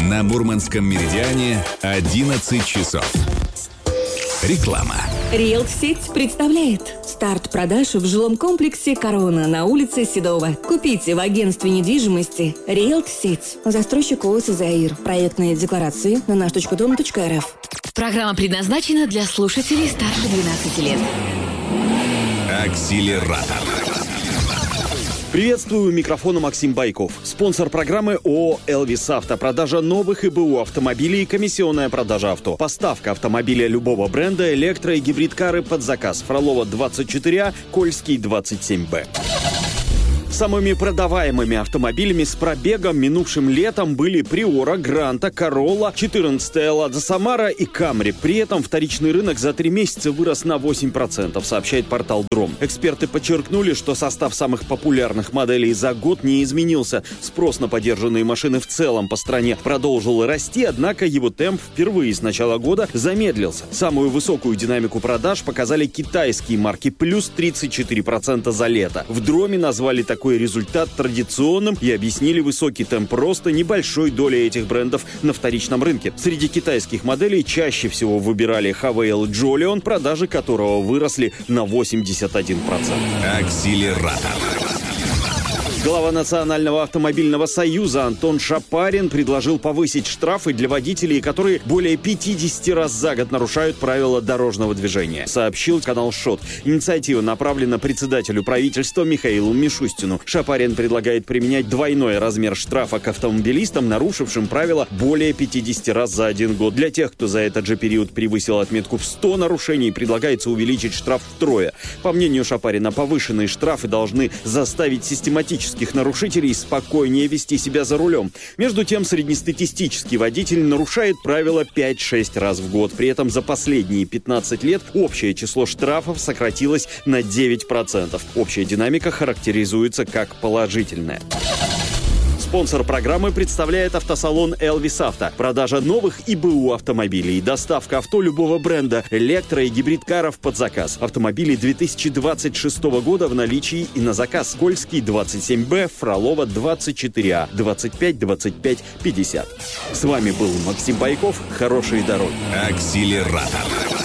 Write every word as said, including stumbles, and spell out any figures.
На Мурманском меридиане одиннадцать часов. Реклама. Риэлт-сеть представляет старт продаж в жилом комплексе «Корона» на улице Седова. Купите в агентстве недвижимости Риэлт-сеть. Застройщик ООО «Заир». Проектные декларации на наш точка дом точка эр эф. Программа предназначена для слушателей старше двенадцати лет. Акселератор. Приветствую, у микрофона Максим Байков. Спонсор программы ООО «Элвис Авто». Продажа новых и бэ у автомобилей, комиссионная продажа авто. Поставка автомобиля любого бренда, электро- и гибрид-кары под заказ. Фролова двадцать четыре А, Кольский двадцать семь Б. Самыми продаваемыми автомобилями с пробегом минувшим летом были Приора, Гранта, Королла, четырнадцатая Лада Самара и Камри. При этом вторичный рынок за три месяца вырос на восемь процентов, сообщает портал Дром. Эксперты подчеркнули, что состав самых популярных моделей за год не изменился. Спрос на подержанные машины в целом по стране продолжил расти, однако его темп впервые с начала года замедлился. Самую высокую динамику продаж показали китайские марки, плюс тридцать четыре процента за лето. В Дроме назвали такой Такой результат традиционным и объяснили высокий темп роста небольшой доли этих брендов на вторичном рынке. Среди китайских моделей чаще всего выбирали Хавейл Джолион, продажи которого выросли на восемьдесят один процент. Акселератор. Глава Национального автомобильного союза Антон Шапарин предложил повысить штрафы для водителей, которые более пятьдесят раз за год нарушают правила дорожного движения, сообщил канал ШОТ. Инициатива направлена председателю правительства Михаилу Мишустину. Шапарин предлагает применять двойной размер штрафа к автомобилистам, нарушившим правила более пятьдесят раз за один год. Для тех, кто за этот же период превысил отметку в сто нарушений, предлагается увеличить штраф втрое. По мнению Шапарина, повышенные штрафы должны заставить систематически нарушителей спокойнее вести себя за рулем. Между тем, среднестатистический водитель нарушает правила пять-шесть раз в год. При этом за последние пятнадцать лет общее число штрафов сократилось на девять процентов. Общая динамика характеризуется как положительная. Спонсор программы представляет автосалон «Элвис Авто». Продажа новых и бэ у автомобилей. Доставка авто любого бренда, электро- и гибрид-каров под заказ. Автомобили две тысячи двадцать шестого года в наличии и на заказ. Кольский двадцать семь Б, Фролова двадцать четыре А, двадцать пять двадцать пять пятьдесят. С вами был Максим Байков. Хорошей дороги. Акселератор.